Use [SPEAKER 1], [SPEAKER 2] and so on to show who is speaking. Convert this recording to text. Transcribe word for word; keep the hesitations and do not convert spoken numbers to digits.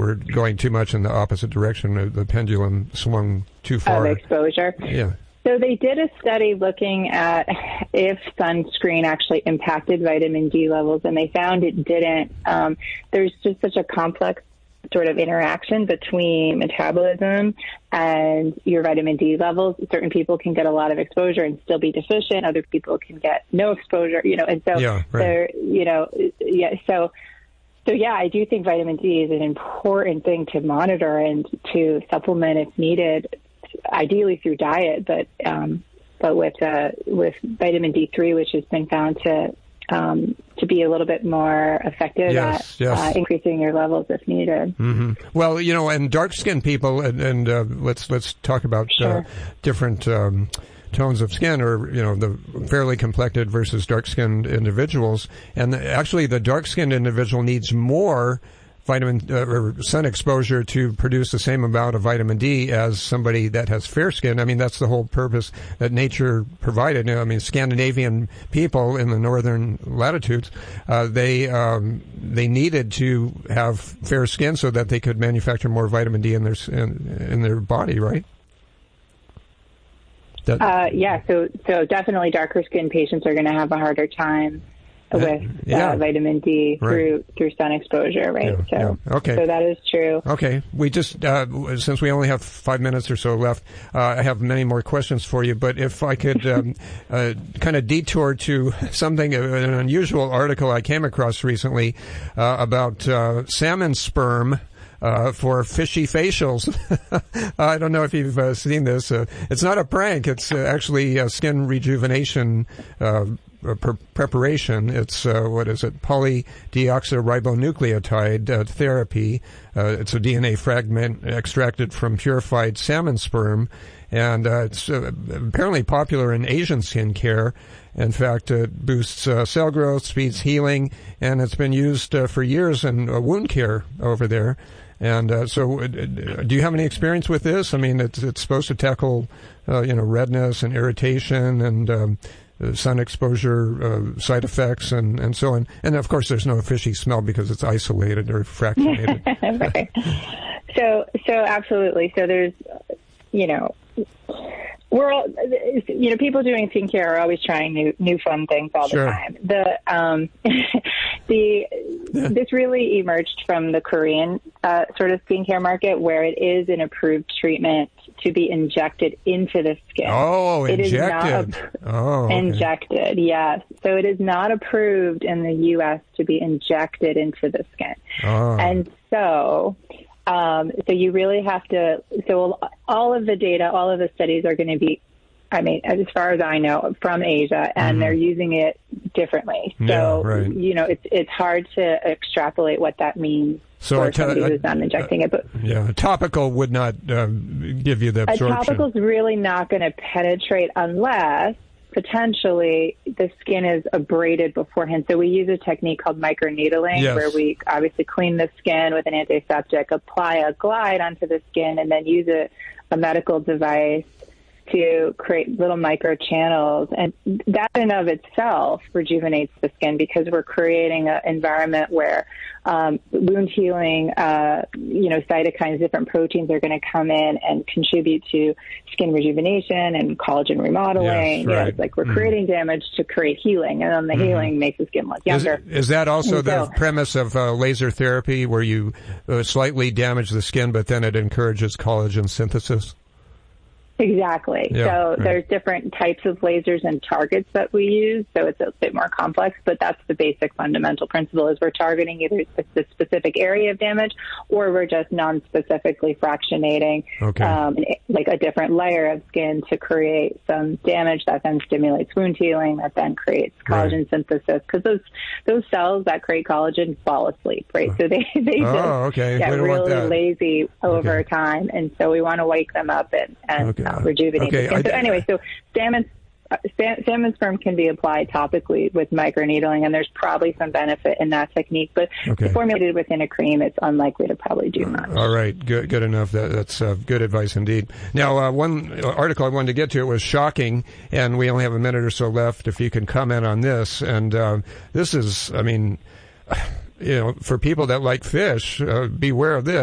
[SPEAKER 1] were going too much in the opposite direction. The pendulum swung too far.
[SPEAKER 2] Of exposure.
[SPEAKER 1] Yeah.
[SPEAKER 2] So they did a study looking at if sunscreen actually impacted vitamin D levels, and they found it didn't. Um, there's just such a complex sort of interaction between metabolism and your vitamin D levels. Certain people can get a lot of exposure and still be deficient. Other people can get no exposure, you know, and so
[SPEAKER 1] yeah, right.
[SPEAKER 2] they're, you know, yeah, so, so yeah, I do think vitamin D is an important thing to monitor and to supplement if needed, ideally through diet, but, um, but with, uh, with vitamin D three, which has been found to, um, to be a little bit more effective
[SPEAKER 1] yes,
[SPEAKER 2] at
[SPEAKER 1] yes.
[SPEAKER 2] Uh, increasing your levels if needed.
[SPEAKER 1] Mm-hmm. Well, you know, and dark-skinned people, and, and uh, let's let's talk about
[SPEAKER 2] sure.
[SPEAKER 1] uh, different um, tones of skin, or you know, the fairly complected versus dark-skinned individuals. And the, actually, the dark-skinned individual needs more vitamin uh, or sun exposure to produce the same amount of vitamin D as somebody that has fair skin. I mean, that's the whole purpose that nature provided. I mean, Scandinavian people in the northern latitudes, uh, they um, they needed to have fair skin so that they could manufacture more vitamin D in their in, in their body, right? That,
[SPEAKER 2] uh, yeah. So so definitely darker skinned patients are going to have a harder time with
[SPEAKER 1] yeah.
[SPEAKER 2] uh, vitamin D
[SPEAKER 1] right.
[SPEAKER 2] through through sun exposure, right?
[SPEAKER 1] Yeah,
[SPEAKER 2] so,
[SPEAKER 1] yeah. Okay.
[SPEAKER 2] so that is true.
[SPEAKER 1] Okay. We just, uh, since we only have five minutes or so left, uh, I have many more questions for you, but if I could um, uh, kind of detour to something, an unusual article I came across recently uh, about uh, salmon sperm Uh, for fishy facials. I don't know if you've uh, seen this. Uh, it's not a prank. It's uh, actually uh, skin rejuvenation uh, pre- preparation. It's, uh, what is it, polydeoxyribonucleotide uh, therapy. Uh, it's a D N A fragment extracted from purified salmon sperm, and uh, it's uh, apparently popular in Asian skin care. In fact, it boosts uh, cell growth, speeds healing, and it's been used uh, for years in uh, wound care over there. And uh, so, uh, do you have any experience with this? I mean, it's it's supposed to tackle, uh, you know, redness and irritation and um, sun exposure uh, side effects and, and so on. And of course, there's no fishy smell because it's isolated or fractionated.
[SPEAKER 2] Right. So, so absolutely. So there's, you know. We're all, you know, people doing skincare are always trying new, new fun things all
[SPEAKER 1] sure.
[SPEAKER 2] the time. The, um, the,
[SPEAKER 1] yeah.
[SPEAKER 2] this really emerged from the Korean, uh, sort of skincare market where it is an approved treatment to be injected into the skin.
[SPEAKER 1] Oh,
[SPEAKER 2] it
[SPEAKER 1] injected.
[SPEAKER 2] Is not ap-
[SPEAKER 1] oh, okay.
[SPEAKER 2] Injected, yes. So it is not approved in the U S to be injected into the skin.
[SPEAKER 1] Oh.
[SPEAKER 2] And so, Um, so you really have to, so all of the data, all of the studies are going to be, I mean, as far as I know, from Asia, and mm-hmm. they're using it differently. So,
[SPEAKER 1] yeah, right.
[SPEAKER 2] you know, it's it's hard to extrapolate what that means
[SPEAKER 1] so
[SPEAKER 2] for
[SPEAKER 1] to-
[SPEAKER 2] somebody
[SPEAKER 1] uh,
[SPEAKER 2] who's not injecting
[SPEAKER 1] uh,
[SPEAKER 2] it. But
[SPEAKER 1] yeah, a topical would not uh, give you the absorption.
[SPEAKER 2] A topical's really not going to penetrate unless potentially the skin is abraded beforehand. So we use a technique called microneedling
[SPEAKER 1] yes.
[SPEAKER 2] where we obviously clean the skin with an antiseptic, apply a glide onto the skin, and then use a, a medical device to create little micro channels. And that in of itself rejuvenates the skin because we're creating an environment where um, wound healing, uh, you know, cytokines, different proteins are going to come in and contribute to skin rejuvenation and collagen remodeling.
[SPEAKER 1] Yes,
[SPEAKER 2] you know,
[SPEAKER 1] right.
[SPEAKER 2] it's like we're
[SPEAKER 1] mm-hmm.
[SPEAKER 2] creating damage to create healing, and then the mm-hmm. healing makes the skin look younger.
[SPEAKER 1] Is, is that also
[SPEAKER 2] and
[SPEAKER 1] the
[SPEAKER 2] so,
[SPEAKER 1] premise of uh, laser therapy, where you uh, slightly damage the skin, but then it encourages collagen synthesis?
[SPEAKER 2] Exactly.
[SPEAKER 1] Yeah,
[SPEAKER 2] so
[SPEAKER 1] right.
[SPEAKER 2] there's different types of lasers and targets that we use, so it's a bit more complex, but that's the basic fundamental principle is we're targeting either the specific area of damage or we're just non-specifically fractionating
[SPEAKER 1] okay.
[SPEAKER 2] um, like a different layer of skin to create some damage that then stimulates wound healing, that then creates collagen
[SPEAKER 1] right.
[SPEAKER 2] synthesis, because those those cells that create collagen fall asleep, right? So they, they
[SPEAKER 1] oh,
[SPEAKER 2] just
[SPEAKER 1] okay.
[SPEAKER 2] get really lazy over
[SPEAKER 1] okay.
[SPEAKER 2] time, and so we want to wake them up and, and
[SPEAKER 1] okay.
[SPEAKER 2] Uh, rejuvenate
[SPEAKER 1] okay.
[SPEAKER 2] the skin. So
[SPEAKER 1] I,
[SPEAKER 2] anyway, so salmon, uh, salmon sperm can be applied topically with microneedling, and there's probably some benefit in that technique. But
[SPEAKER 1] okay.
[SPEAKER 2] formulated within a cream, it's unlikely to probably do much.
[SPEAKER 1] All right, good, good enough. That, that's uh, good advice indeed. Now, uh, one article I wanted to get to, it was shocking, and we only have a minute or so left. If you can comment on this, and uh, this is, I mean, you know, for people that like fish, uh, beware of this.